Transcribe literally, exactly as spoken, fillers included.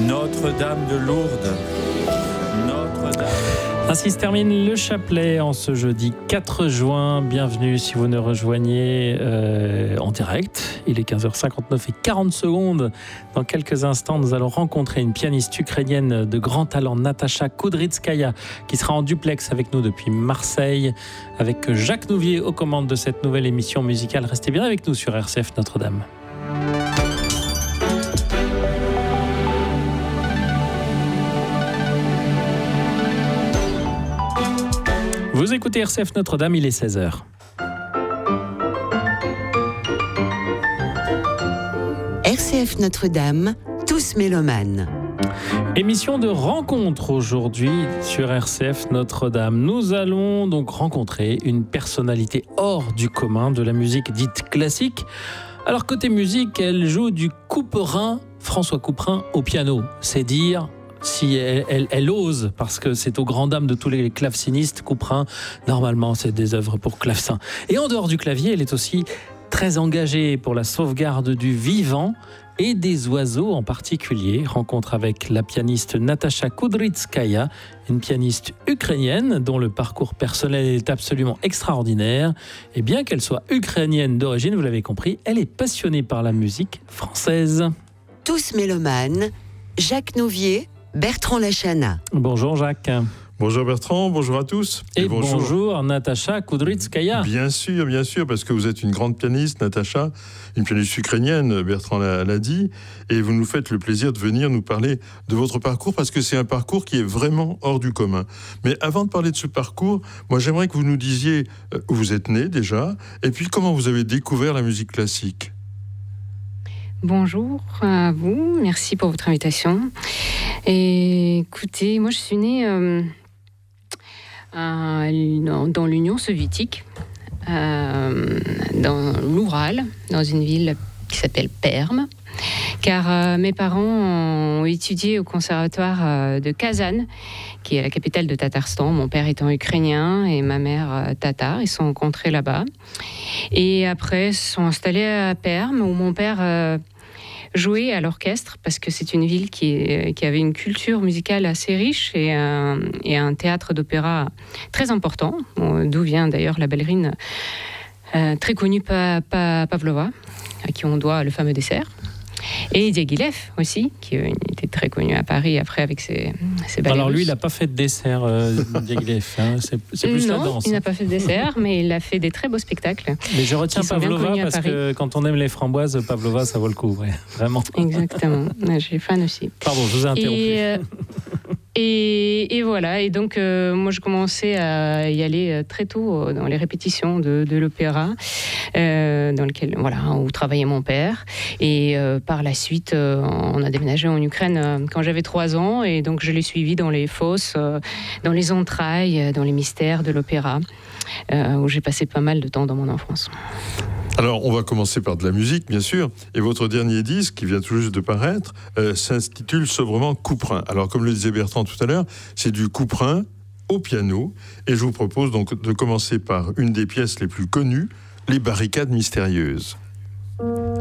Notre-Dame de Lourdes. Notre-Dame. Ainsi se termine le chapelet en ce jeudi quatre juin. Bienvenue si vous nous rejoignez euh, en direct. Il est quinze heures cinquante-neuf et quarante secondes. Dans quelques instants, nous allons rencontrer une pianiste ukrainienne de grand talent, Natasha Kudrytskaya, qui sera en duplex avec nous depuis Marseille, avec Jacques Nouvier aux commandes de cette nouvelle émission musicale. Restez bien avec nous sur R C F Notre-Dame. Vous écoutez R C F Notre-Dame, il est seize heures. R C F Notre-Dame, tous mélomanes. Émission de rencontre aujourd'hui sur R C F Notre-Dame. Nous allons donc rencontrer une personnalité hors du commun de la musique dite classique. Alors côté musique, elle joue du Couperin, François Couperin au piano. C'est dire si elle, elle, elle ose, parce que c'est aux grandes dames de tous les clavecinistes. Couperin, normalement, c'est des œuvres pour clavecin. Et en dehors du clavier, elle est aussi très engagée pour la sauvegarde du vivant et des oiseaux en particulier. Rencontre avec la pianiste Natasha Kudrytskaya, une pianiste ukrainienne dont le parcours personnel est absolument extraordinaire. Et bien qu'elle soit ukrainienne d'origine, vous l'avez compris, elle est passionnée par la musique française. Tous mélomanes, Jacques Nouvier, Bertrand Lachana. Bonjour Jacques. Bonjour Bertrand, bonjour à tous. Et, et bonjour. bonjour Natasha Kudrytskaya. Bien sûr, bien sûr, parce que vous êtes une grande pianiste, Natasha, une pianiste ukrainienne, Bertrand l'a, l'a dit, et vous nous faites le plaisir de venir nous parler de votre parcours, parce que c'est un parcours qui est vraiment hors du commun. Mais avant de parler de ce parcours, moi j'aimerais que vous nous disiez où vous êtes né déjà, et puis comment vous avez découvert la musique classique. Bonjour à vous, merci pour votre invitation. Et écoutez, moi je suis née euh, à, dans, dans l'Union soviétique, euh, dans l'Oural, dans une ville qui s'appelle Perm, car euh, mes parents ont étudié au conservatoire euh, de Kazan, qui est la capitale de Tatarstan, mon père étant ukrainien et ma mère euh, tatar. Ils se sont rencontrés là-bas. Et après, ils se sont installés à Perm, où mon père euh, jouait à l'orchestre, parce que c'est une ville qui, qui avait une culture musicale assez riche et un, et un théâtre d'opéra très important, d'où vient d'ailleurs la ballerine euh, très connue pa, pa, Pavlova, à qui on doit le fameux dessert. Et Diaghilev aussi, qui euh, était très connu à Paris après avec ses, ses ballets. Alors lui, russes. il n'a pas fait de dessert, euh, Diaghilev. Hein. C'est, c'est plus non, la danse. Il n'a pas fait de dessert, mais il a fait des très beaux spectacles. Mais je retiens Pavlova parce que quand on aime les framboises, Pavlova, ça vaut le coup, ouais, vraiment. Exactement. Je suis fan aussi. Pardon, je vous ai interrompu. Et, euh, et, et voilà. Et donc, euh, moi, je commençais à y aller très tôt dans les répétitions de, de l'opéra, euh, dans lequel, voilà, où travaillait mon père. Et euh, par la suite, euh, on a déménagé en Ukraine euh, quand j'avais trois ans, et donc je l'ai suivi dans les fosses, euh, dans les entrailles, dans les mystères de l'opéra, euh, où j'ai passé pas mal de temps dans mon enfance. Alors, on va commencer par de la musique, bien sûr. Et votre dernier disque, qui vient tout juste de paraître, euh, s'intitule sobrement Couperin. Alors, comme le disait Bertrand tout à l'heure, c'est du Couperin au piano. Et je vous propose donc de commencer par une des pièces les plus connues, Les Barricades mystérieuses.